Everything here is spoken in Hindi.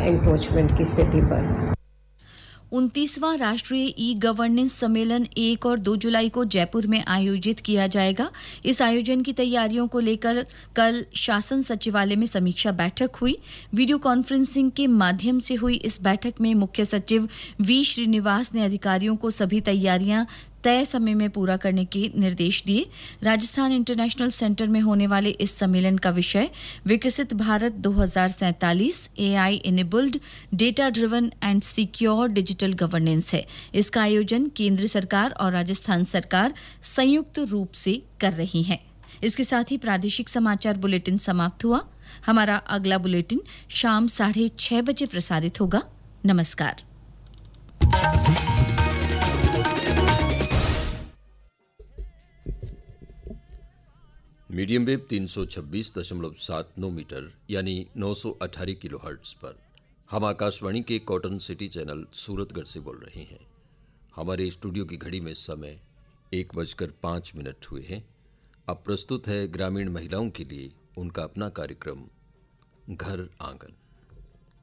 एनक्रोचमेंट की स्थिति पर। 29वां राष्ट्रीय ई गवर्नेंस सम्मेलन 1 और 2 जुलाई को जयपुर में आयोजित किया जाएगा। इस आयोजन की तैयारियों को लेकर कल शासन सचिवालय में समीक्षा बैठक हुई। वीडियो कॉन्फ्रेंसिंग के माध्यम से हुई इस बैठक में मुख्य सचिव वी श्रीनिवास ने अधिकारियों को सभी तैयारियां तय समय में पूरा करने के निर्देश दिए। राजस्थान इंटरनेशनल सेंटर में होने वाले इस सम्मेलन का विषय विकसित Bharat 2047 AI enabled data driven and secure digital governance है। इसका आयोजन केंद्र सरकार और राजस्थान सरकार संयुक्त रूप से कर रही है। इसके साथ ही प्रादेशिक समाचार बुलेटिन समाप्त हुआ। हमारा अगला बुलेटिन शाम 6:30 बजे प्रसारित होगा। नमस्कार। मीडियम वेव 326.79 मीटर यानी 918 किलोहर्ट्ज पर हम आकाशवाणी के कॉटन सिटी चैनल सूरतगढ़ से बोल रहे हैं। हमारे स्टूडियो की घड़ी में समय 1:05 हुए हैं। अब प्रस्तुत है ग्रामीण महिलाओं के लिए उनका अपना कार्यक्रम घर आंगन।